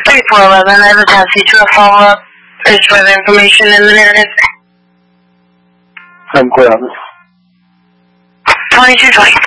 3411, I have a taxi to a follow-up. There's further information in the narrative. I'm clear on this. 2220.